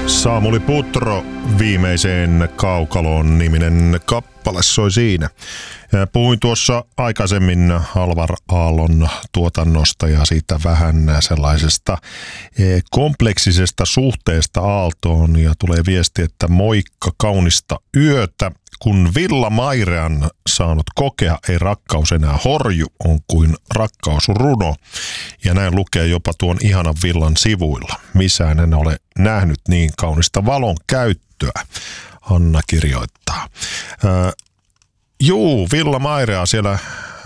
Samuli Putro, viimeiseen Kaukalon niminen kappale soi siinä. Puhuin tuossa aikaisemmin Alvar Aallon tuotannosta ja siitä vähän sellaisesta kompleksisesta suhteesta Aaltoon, ja tulee viesti, että moikka, kaunista yötä. Kun Villa Mairean saanut kokea, ei rakkaus enää horju, on kuin rakkausruno. Ja näin lukee jopa tuon ihanan villan sivuilla. Missään en ole nähnyt niin kaunista valon käyttöä, Anna kirjoittaa. Villa Mairea siellä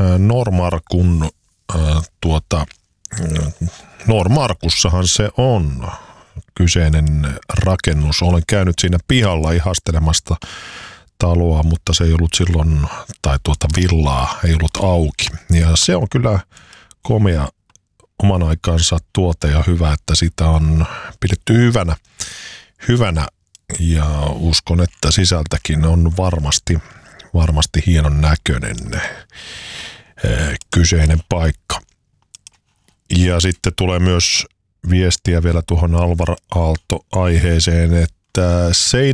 Normarkussahan se on kyseinen rakennus. Olen käynyt siinä pihalla ihastelemasta taloa, mutta se ei ollut silloin, tai villaa ei ollut auki. Ja se on kyllä komea oman aikansa tuote ja hyvä, että sitä on pidetty hyvänä ja uskon, että sisältäkin on varmasti hienon näköinen kyseinen paikka. Ja sitten tulee myös viestiä vielä tuohon Alvar Aalto-aiheeseen, että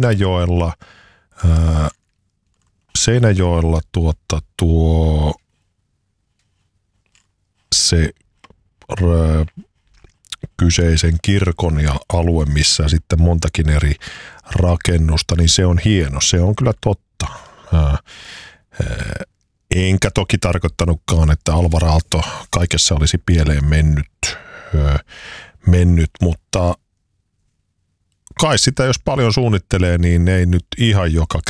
Seinäjoella se kyseisen kirkon ja alue, missä sitten montakin eri rakennusta, niin se on hieno. Se on kyllä totta. Enkä toki tarkoittanutkaan, että Alvar Aalto kaikessa olisi pieleen mennyt, mutta kai sitä jos paljon suunnittelee, niin ei nyt ihan joka